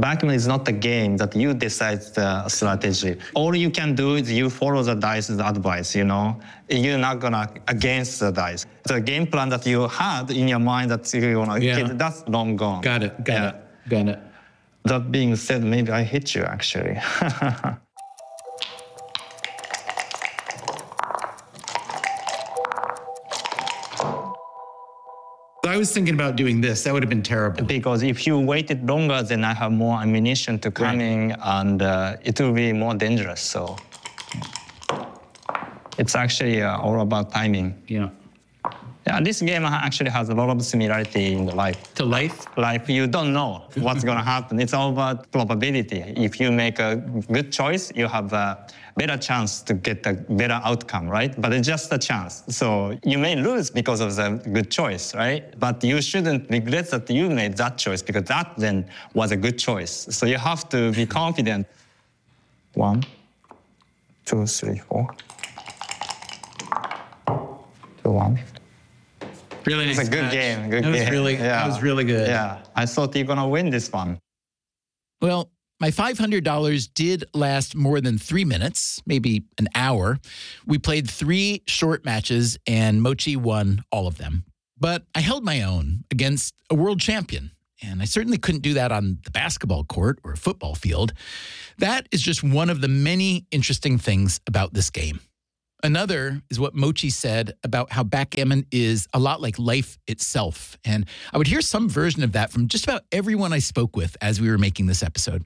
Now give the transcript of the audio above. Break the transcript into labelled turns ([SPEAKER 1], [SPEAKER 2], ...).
[SPEAKER 1] Backgammon is not a game that you decide the strategy. All you can do is you follow the dice's advice, you know. You're not gonna against the dice. The game plan that you had in your mind that you're gonna get, that's long gone.
[SPEAKER 2] Got it.
[SPEAKER 1] That being said, maybe I hit you actually.
[SPEAKER 2] I was thinking about doing this. That would have been terrible.
[SPEAKER 1] Because if you waited longer, then I have more ammunition to coming, and it will be more dangerous. So it's actually all about timing.
[SPEAKER 2] Yeah.
[SPEAKER 1] Yeah, this game actually has a lot of similarity in the life.
[SPEAKER 2] To life?
[SPEAKER 1] Life, you don't know what's going to happen. It's all about probability. If you make a good choice, you have a better chance to get a better outcome, right? But it's just a chance. So you may lose because of the good choice, right? But you shouldn't regret that you made that choice because that then was a good choice. So you have to be confident. 1, 2, 3, 4. 2, 1.
[SPEAKER 2] Really nice.
[SPEAKER 1] It's a good game. Good
[SPEAKER 2] that was
[SPEAKER 1] game.
[SPEAKER 2] That was really good.
[SPEAKER 1] Yeah, I thought you're gonna win this one.
[SPEAKER 3] Well, my $500 did last more than 3 minutes, maybe an hour. We played 3 short matches, and Mochi won all of them. But I held my own against a world champion, and I certainly couldn't do that on the basketball court or a football field. That is just one of the many interesting things about this game. Another is what Mochi said about how backgammon is a lot like life itself. And I would hear some version of that from just about everyone I spoke with as we were making this episode.